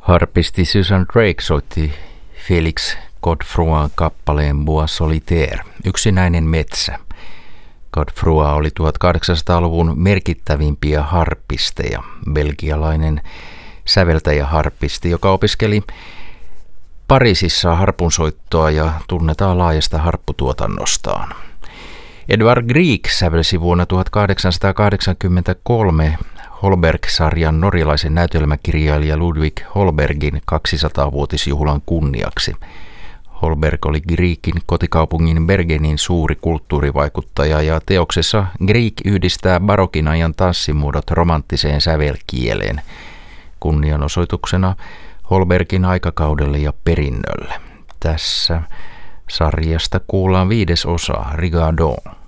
Harpisti Susan Drake soitti Félix Godefroin kappaleen Bois Solitaire, yksinäinen metsä. Godefroy oli 1800-luvun merkittävimpiä harpisteja, belgialainen säveltäjä-harpisti, joka opiskeli Pariisissa harpunsoittoa ja tunnetaan laajasta harpputuotannostaan. Edvard Grieg sävelsi vuonna 1883 Holberg-sarjan norjalaisen näytelmäkirjailija Ludwig Holbergin 200-vuotisjuhlan kunniaksi. Holberg oli Griegin kotikaupungin Bergenin suuri kulttuurivaikuttaja ja teoksessa Grieg yhdistää barokin ajan tanssimuodot romanttiseen sävelkieleen kunnianosoituksena Holbergin aikakaudelle ja perinnölle. Tässä sarjasta kuullaan 5. osa Rigaudon.